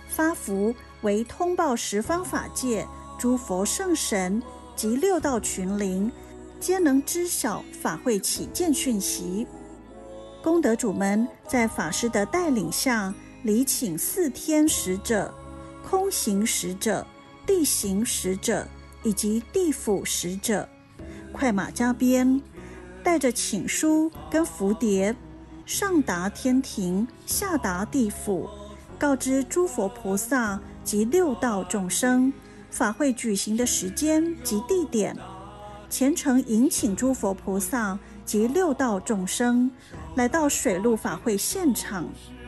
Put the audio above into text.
发符为通报十方法界诸佛圣神及六道群灵，皆能知晓法会起见讯息。功德主们在法师的带领下，礼请4天使者、空行使者、地行使者以及地府使者，快马加鞭，带着请书跟符牒，上达天庭，下达地府，告知诸佛菩萨及六道众生法会举行的时间及地点，虔诚迎请诸佛菩萨及六道众生来到水陆法会现场，